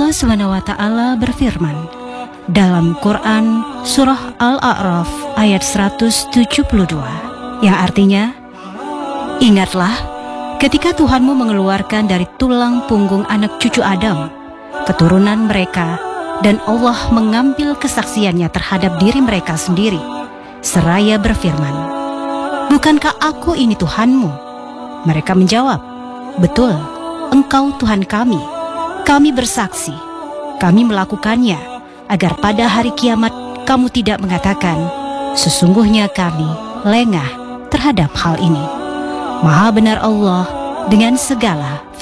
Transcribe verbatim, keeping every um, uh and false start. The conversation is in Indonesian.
Allah subhanahu wa taala berfirman dalam Quran surah Al-A'raf ayat seratus tujuh puluh dua, yang artinya, ingatlah ketika Tuhanmu mengeluarkan dari tulang punggung anak cucu Adam, keturunan mereka, dan Allah mengambil kesaksiannya terhadap diri mereka sendiri, seraya berfirman, bukankah aku ini Tuhanmu? Mereka menjawab, betul, Engkau Tuhan kami. Kami bersaksi, kami melakukannya, agar pada hari kiamat kamu tidak mengatakan, sesungguhnya kami lengah terhadap hal ini. Maha benar Allah dengan segala